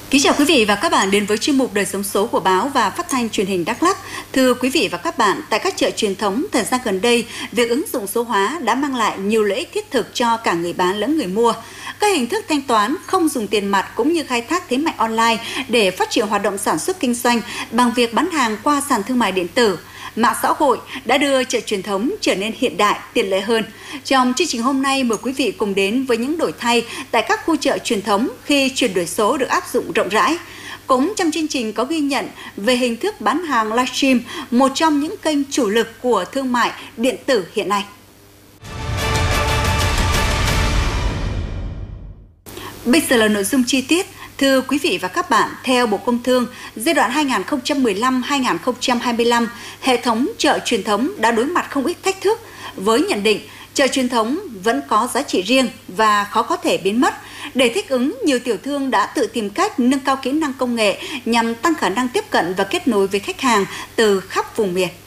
Kính chào quý vị và các bạn đến với chuyên mục Đời sống số của báo và phát thanh truyền hình Đắk Lắk. Thưa quý vị và các bạn, tại các chợ truyền thống thời gian gần đây, việc ứng dụng số hóa đã mang lại nhiều lợi ích thiết thực cho cả người bán lẫn người mua. Các hình thức thanh toán không dùng tiền mặt cũng như khai thác thế mạnh online để phát triển hoạt động sản xuất kinh doanh bằng việc bán hàng qua sàn thương mại điện tử. Mạng xã hội đã đưa chợ truyền thống trở nên hiện đại, tiện lợi hơn. Trong chương trình hôm nay, mời quý vị cùng đến với những đổi thay tại các khu chợ truyền thống khi chuyển đổi số được áp dụng rộng rãi. Cũng trong chương trình có ghi nhận về hình thức bán hàng livestream, một trong những kênh chủ lực của thương mại điện tử hiện nay. Bây giờ là nội dung chi tiết. Thưa quý vị và các bạn, theo Bộ Công Thương, giai đoạn 2015-2025, hệ thống chợ truyền thống đã đối mặt không ít thách thức với nhận định chợ truyền thống vẫn có giá trị riêng và khó có thể biến mất. Để thích ứng, nhiều tiểu thương đã tự tìm cách nâng cao kỹ năng công nghệ nhằm tăng khả năng tiếp cận và kết nối với khách hàng từ khắp vùng miền.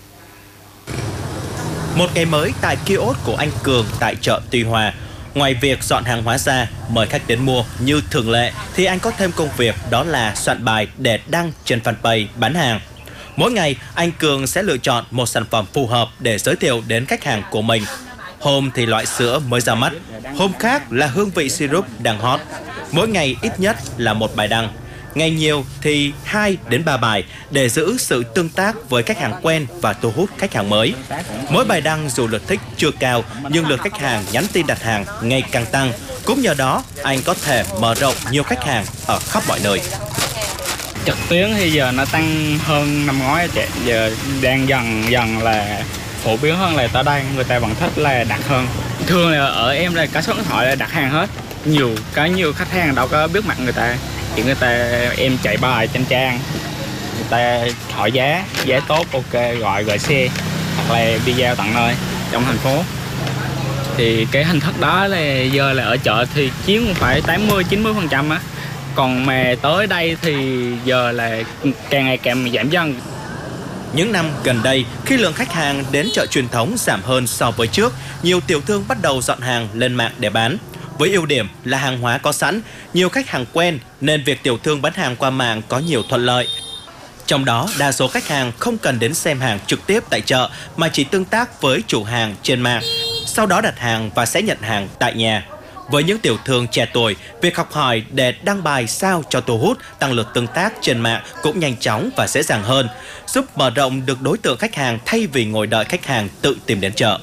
Một ngày mới tại kiosk của anh Cường tại chợ Tuy Hòa. Ngoài việc dọn hàng hóa ra, mời khách đến mua như thường lệ, thì anh có thêm công việc đó là soạn bài để đăng trên fanpage bán hàng. Mỗi ngày, anh Cường sẽ lựa chọn một sản phẩm phù hợp để giới thiệu đến khách hàng của mình. Hôm thì loại sữa mới ra mắt, hôm khác là hương vị syrup đang hot. Mỗi ngày ít nhất là một bài đăng. Ngày nhiều thì 2 đến 3 bài để giữ sự tương tác với khách hàng quen và thu hút khách hàng mới. Mỗi bài đăng dù lượt thích chưa cao nhưng lượt khách hàng nhắn tin đặt hàng ngày càng tăng. Cũng nhờ đó anh có thể mở rộng nhiều khách hàng ở khắp mọi nơi. Trực tuyến thì giờ nó tăng hơn năm ngoái chị, giờ đang dần là phổ biến hơn, là tới đây người ta vẫn thích là đặt hơn. Thường là ở em là cả số điện thoại là đặt hàng hết. Nhiều khách hàng đâu có biết mặt người ta. Thì em chạy bài trên trang, người ta hỏi giá tốt, ok, gọi xe hoặc là đi giao tận nơi trong thành phố. Thì cái hình thức đó là giờ là ở chợ thì chiếm phải 80-90% á. Còn mà tới đây thì giờ là càng ngày càng giảm dần. Những năm gần đây, khi lượng khách hàng đến chợ truyền thống giảm hơn so với trước, nhiều tiểu thương bắt đầu dọn hàng lên mạng để bán. Với ưu điểm là hàng hóa có sẵn, nhiều khách hàng quen nên việc tiểu thương bán hàng qua mạng có nhiều thuận lợi. Trong đó, đa số khách hàng không cần đến xem hàng trực tiếp tại chợ mà chỉ tương tác với chủ hàng trên mạng, sau đó đặt hàng và sẽ nhận hàng tại nhà. Với những tiểu thương trẻ tuổi, việc học hỏi để đăng bài sao cho thu hút, tăng lượt tương tác trên mạng cũng nhanh chóng và dễ dàng hơn, giúp mở rộng được đối tượng khách hàng thay vì ngồi đợi khách hàng tự tìm đến chợ.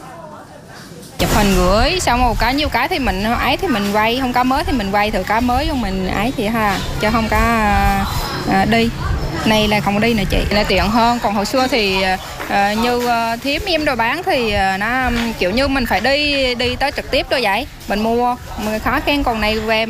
Chụp hình gửi xong một cái nhiều cái thì mình ấy thì mình quay, không có mới thì mình quay thử cái mới cho mình ấy thì ha, cho không có đi. Này là không đi nè chị, là tiện hơn. Còn hồi xưa thì như thím em đồ bán thì nó kiểu như mình phải đi tới trực tiếp rồi vậy. Mình mua, mình khó khăn, còn này về